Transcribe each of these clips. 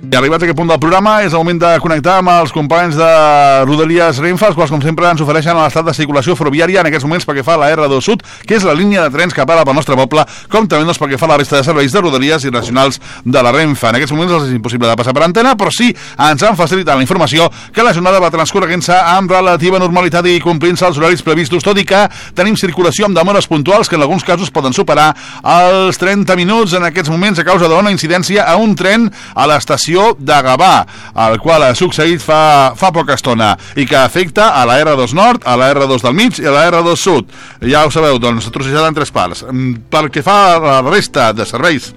I arribats a aquest punt del programa és el moment de connectar amb els companys de Rodalies Renfe, els quals com sempre ens ofereixen l'estat de circulació ferroviària en aquests moments pel que fa a la R2 Sud, que és la línia de trens que para pel nostre poble, com també pel que fa a la resta de serveis de Rodalies i regionals de la Renfe. En aquests moments els és impossible de passar per antena, però sí ens han facilitat la informació que la jornada va transcorregent-se amb relativa normalitat i complint-se els horaris previstos, tot i que tenim circulació amb demores puntuals que en alguns casos poden superar els 30 minuts en aquests moments a causa d'una incidència a un tren a l'estació de Gavà, el qual ha succeït fa poca estona i que afecta a la R2 Nord, a la R2 del mig i a la R2 Sud. Ja ho sabeu, doncs, trossejada en tres parts. Pel que fa a la resta de serveis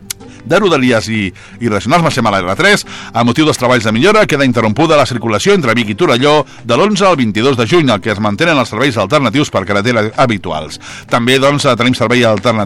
de Rodalies i regionals, marxem a la R3. A motiu dels treballs de millora queda interrompuda la circulació entre Vic i Torelló de l'11 al 22 de juny, el que es mantenen els serveis alternatius per carretera habituals. També, doncs, tenim servei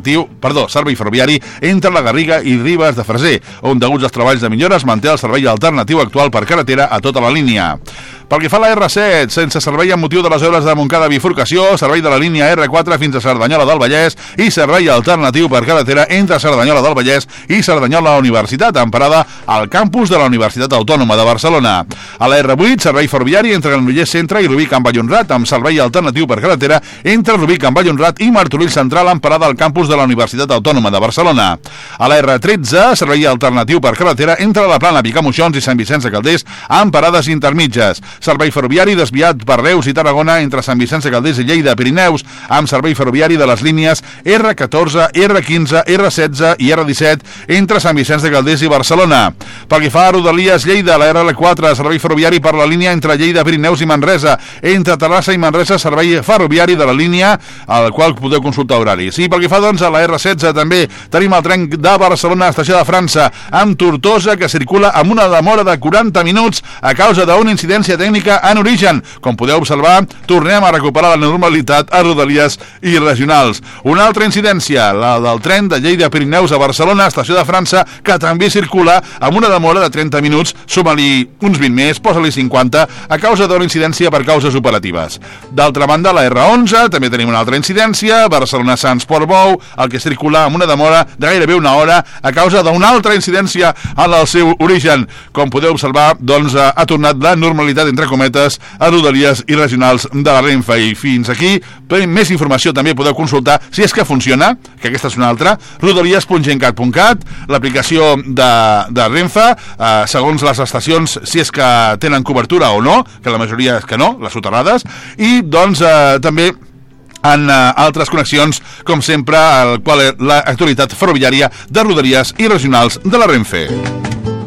ferroviari entre la Garriga i Ribes de Freser, on deguts als treballs de millora es manté el servei alternatiu actual per carretera a tota la línia. Pel que fa a la R7, sense servei amb motiu de les obres de Montcada bifurcació, servei de la línia R4 fins a Cerdanyola del Vallès i servei alternatiu per carretera entre Cerdanyola del Vallès i Cerdanyola Universitat, en parada al campus de la Universitat Autònoma de Barcelona. A la R8, servei ferroviari entre Granollers Centre i Rubí Can Vallhonrat, amb servei alternatiu per carretera entre Rubí Can Vallhonrat i Martorell Central, en parada al campus de la Universitat Autònoma de Barcelona. A la R13, servei alternatiu per carretera entre la Plana Picamoixons i Sant Vicenç de Calders, amb parades intermitges. Servei ferroviari desviat per Reus i Tarragona entre Sant Vicenç de Calders i Lleida Pirineus, amb servei ferroviari de les línies R14, R15, R16 i R17 entre Sant Vicenç de Calders i Barcelona. Pel que fa a Rodalies Lleida, la RL4, servei ferroviari per la línia entre Lleida, Pirineus i Manresa, entre Terrassa i Manresa, servei ferroviari de la línia, al qual podeu consultar horaris. I pel que fa, doncs, a la R16 també tenim el tren de Barcelona a Estació de França, amb Tortosa, que circula amb una demora de 40 minuts a causa d'una incidència tècnica en origen. Com podeu observar, tornem a recuperar la normalitat a Rodalies i regionals. Una altra incidència, la del tren de Lleida Pirineus a Barcelona, Estació de França, que també circula amb una demora de 30 minuts, suma-li uns 20 més, posa-li 50, a causa d'una incidència per causes operatives. D'altra banda, la R11, també tenim una altra incidència, Barcelona-Sants Portbou, el que circula amb una demora de gairebé una hora a causa d'una altra incidència en el seu origen. Com podeu observar, doncs, ha tornat la normalitat, entre cometes, a Rodalies i regionals de la Renfe. I fins aquí, per més informació també podeu consultar, si és que funciona, que aquesta és una altra, rodalies.gencat.cat, l'aplicació de Renfe, segons les estacions, si és que tenen cobertura o no, que la majoria és que no, les soterrades, i doncs també en altres connexions, com sempre, l'actualitat ferroviària de Rodalies i regionals de la Renfe.